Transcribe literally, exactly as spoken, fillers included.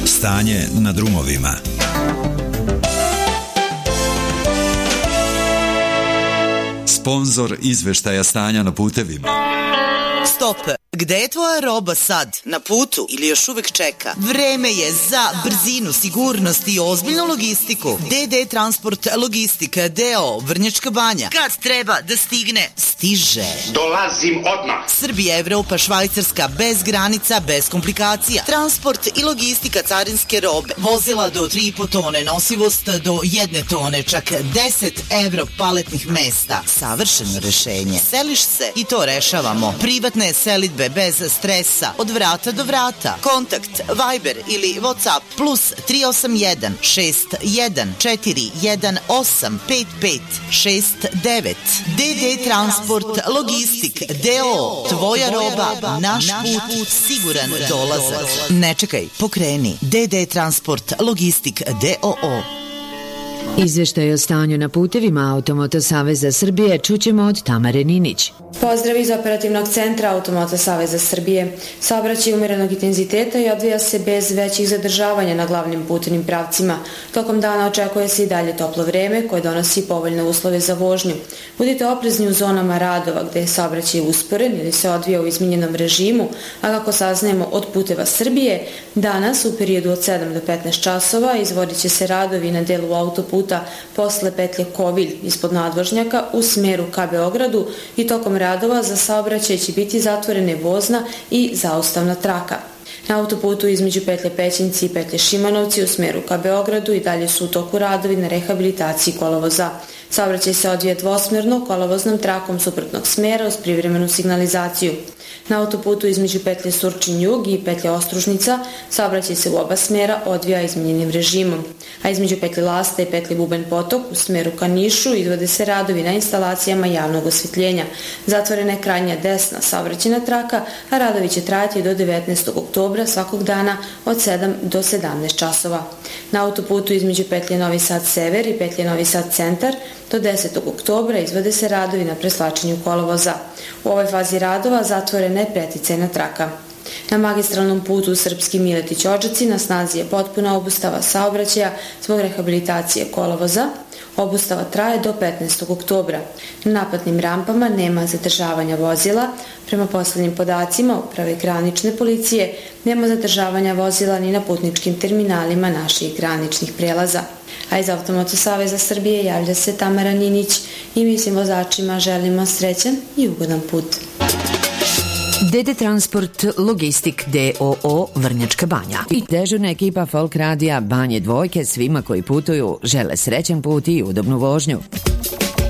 Stanje na drumovima. Sponzor izveštaja stanja na putevima. Stop! Gde je tvoja roba sad? Na putu ili još uvek čeka? Vreme je za brzinu, sigurnost i ozbiljnu logistiku. D D Transport Logistika D O Vrnjačka Banja. Kad treba da stigne, stiže. Dolazim odmah. Srbija, Evropa, Švajcarska, bez granica, bez komplikacija. Transport i logistika carinske robe. Vozila do tri i po tone, nosivost do jedne tone, čak deset evro paletnih mesta. Savršeno rešenje. Seliš se i to rešavamo. Privatne selidbe bez stresa, od vrata do vrata. Kontakt Viber ili WhatsApp plus tri osam jedan šest jedan četiri jedan osam pet pet šest devet. D D Transport Logistik D O. Tvoja roba, naš put, siguran dolazak. Ne čekaj, pokreni. D D Transport Logistik D O O. Izveštaj o stanju na putevima Automoto Saveza Srbije čućemo od Tamare Ninić. Pozdrav iz operativnog centra Automoto Saveza Srbije. Saobraćaj umerenog intenziteta i odvija se bez većih zadržavanja na glavnim putevnim pravcima. Tokom dana očekuje se i dalje toplo vreme koje donosi povoljne uslove za vožnju. Budite oprezni u zonama radova gde je saobraćaj usporen ili se odvija u izmenjenom režimu, a kako saznajemo od Puteva Srbije, danas u periodu od sedam do petnaest časova izvodit će se radovi na delu autoputa posle petlje Kovilj ispod nadvožnjaka u smeru ka Beogradu i tokom radova za saobraćaj će biti zatvorene vozna i zaustavna traka. Na autoputu između petlje Pećinci i petlje Šimanovci u smeru ka Beogradu i dalje su u toku radovi na rehabilitaciji kolovoza. Saobraćaj se odvija dvosmerno kolovoznom trakom suprotnog smera uz privremenu signalizaciju. Na autoputu između petlje Surčin-Jug i petlje Ostružnica saobraćaj se u oba smera odvija izmenjenim režimom, a između petlje Lasta i petlje Bubanj Potok u smeru ka Nišu izvode se radovi na instalacijama javnog osvetljenja. Zatvorena je krajnja desna saobraćajna traka, a radovi će trajati do devetnaestog oktobra svakog dana od sedam do sedamnaest časova. Na autoputu između petlje Novi Sad Sever i petlje Novi Sad Centar do desetog oktobra izvode se radovi na preslačenju kolovoza. U ovoj fazi radova zatvorena je preticajna traka. Na magistralnom putu Srpski Miletić-Odžaci na snazi je potpuna obustava saobraćaja zbog rehabilitacije kolovoza. Obustava traje do petnaestog oktobra. Na naplatnim rampama nema zadržavanja vozila. Prema poslednjim podacima Uprave granične policije nema zadržavanja vozila ni na putničkim terminalima naših graničnih prelaza. A iz Automoto Saveza Srbije javlja se Tamara Ninić i mi svim vozačima želimo srećan i ugodan put. D D Transport Logistik D O O Vrnjačka Banja i dežurna ekipa Folk Radija Banje Dvojke svima koji putuju žele srećan put i udobnu vožnju.